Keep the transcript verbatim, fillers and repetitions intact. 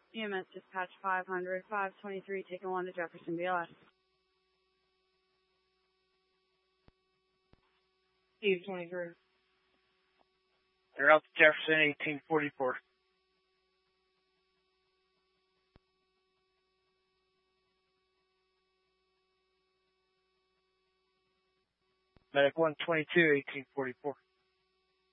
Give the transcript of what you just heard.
E M S dispatch five hundred, five twenty-three, taking one to Jefferson B L S. Steve twenty-three. They're out to Jefferson, eighteen forty-four. Medic one twenty-two, eighteen forty-four.